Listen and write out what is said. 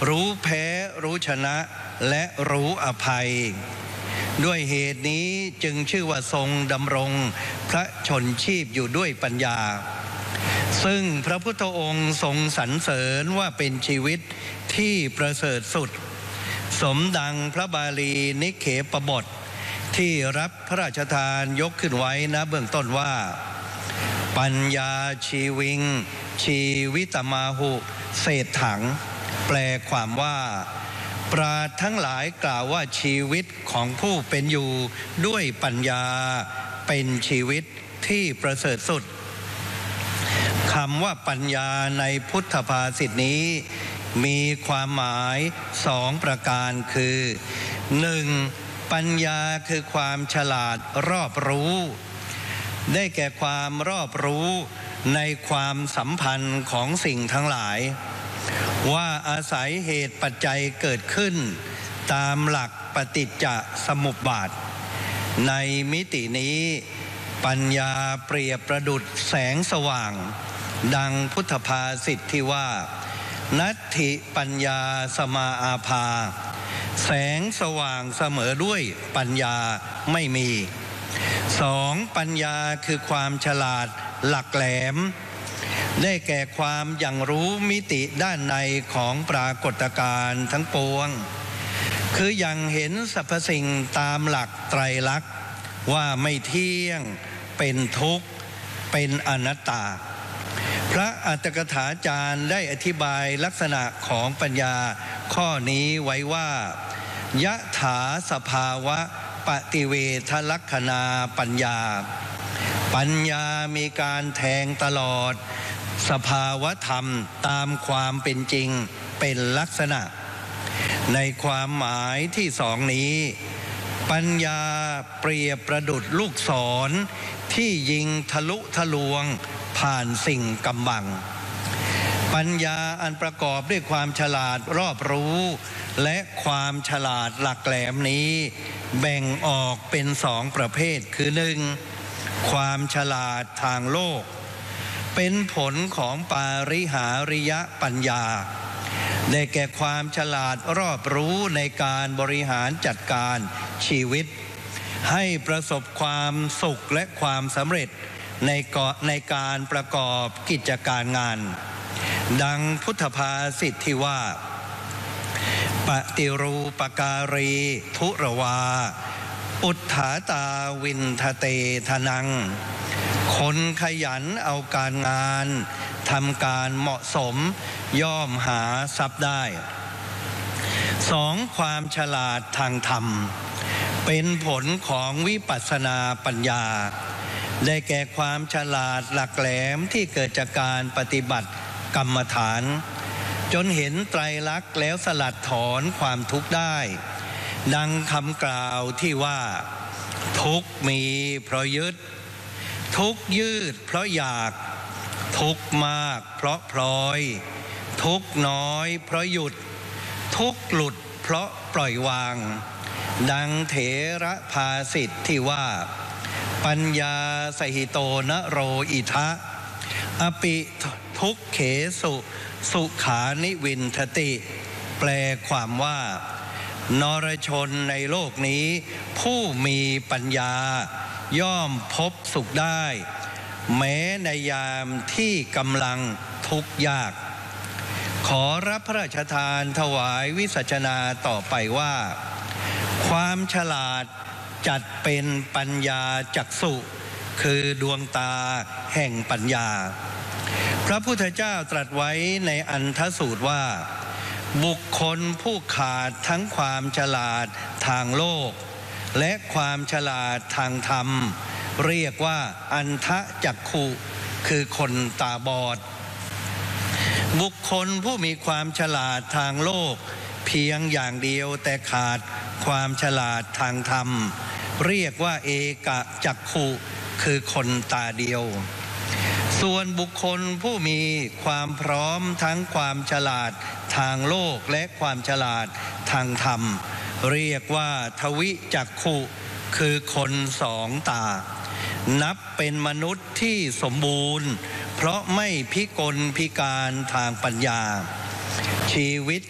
รู้แพ้รู้ชนะและรู้อภัยด้วยเหตุนี้จึงชื่อว่าทรงดำรงพระชนชีพอยู่ด้วยปัญญาซึ่งพระพุทธองค์ทรงสรรเสริญว่าเป็นชีวิตที่ประเสริฐสุดสมดังพระบาลีนิเขปบทที่รับพระราชทานยกขึ้นไว้นะเบื้องต้นว่าปัญญาชีวิงชีวิตมาหุเศรษถังแปลความว่าปราชญ์ทั้งหลายกล่าวว่าชีวิตของผู้เป็นอยู่ด้วยปัญญาเป็นชีวิตที่ประเสริฐสุดคำว่าปัญญาในพุทธภาษิตนี้มีความหมายสองประการคือ 1. ปัญญาคือความฉลาดรอบรู้ได้แก่ความรอบรู้ในความสัมพันธ์ของสิ่งทั้งหลายว่าอาศัยเหตุปัจจัยเกิดขึ้นตามหลักปฏิจจสมุปบาทในมิตินี้ปัญญาเปรียบประดุจแสงสว่างดังพุทธภาษิตที่ว่านัตถิปัญญาสมาอาภาแสงสว่างเสมอด้วยปัญญาไม่มี 2. ปัญญาคือความฉลาดหลักแหลมได้แก่ความอย่างรู้มิติด้านในของปรากฏการณ์ทั้งปวงคืออย่างเห็นสรรพสิ่งตามหลักไตรลักษณ์ว่าไม่เที่ยงเป็นทุกข์เป็นอนัตตาพระอัตถกถาจารย์ได้อธิบายลักษณะของปัญญาข้อนี้ไว้ว่ายะถาสภาวะปฏิเวทลักขณาปัญญาปัญญามีการแทงตลอดสภาวะธรรมตามความเป็นจริงเป็นลักษณะในความหมายที่สองนี้ปัญญาเปรียบประดุจลูกศรที่ยิงทะลุทะลวงผ่านสิ่งกำบังปัญญาอันประกอบด้วยความฉลาดรอบรู้และความฉลาดหลักแหลมนี้แบ่งออกเป็นสองประเภทคือ 1. ความฉลาดทางโลกเป็นผลของปาริหาริยปัญญาได้แก่ความฉลาดรอบรู้ในการบริหารจัดการชีวิตให้ประสบความสุขและความสำเร็จในการประกอบกิจการงานดังพุทธภาษิตที่ว่าปฏิรูปการีทุรวาอุทธาตาวินทเตทนังคนขยันเอาการงานทำการเหมาะสมย่อมหาทรัพย์ได้ 2. ความฉลาดทางธรรมเป็นผลของวิปัสสนาปัญญาได้แก่ความฉลาดหลักแหลมที่เกิดจากการปฏิบัติกรรมฐานจนเห็นไตรลักษณ์แล้วสลัดถอนความทุกข์ได้ดังคำกล่าวที่ว่าทุกข์มีเพราะยึดทุกข์ยืดเพราะอยากทุกข์มากเพราะพลอยทุกข์น้อยเพราะหยุดทุกข์หลุดเพราะปล่อยวางดังเถระภาษิตที่ว่าปัญญาสหิโตนโรอิทะอปิทุกเขสุสุขานิวินทติแปลความว่านรชนในโลกนี้ผู้มีปัญญาย่อมพบสุขได้แม้ในยามที่กำลังทุกข์ยากขอรับพระราชทานถวายวิสัชนาต่อไปว่าความฉลาดจัดเป็นปัญญาจักษุคือดวงตาแห่งปัญญาพระพุทธเจ้าตรัสไว้ในอันทสูตรว่าบุคคลผู้ขาดทั้งความฉลาดทางโลกและความฉลาดทางธรรมเรียกว่าอันทะจักขุคือคนตาบอดบุคคลผู้มีความฉลาดทางโลกเพียงอย่างเดียวแต่ขาดความฉลาดทางธรรมเรียกว่าเอกจักขุคือคนตาเดียวส่วนบุคคลผู้มีความพร้อมทั้งความฉลาดทางโลกและความฉลาดทางธรรมเรียกว่าทวิจักขุคือคนสองตานับเป็นมนุษย์ที่สมบูรณ์เพราะไม่พิกลพิการทางปัญญาชีวิต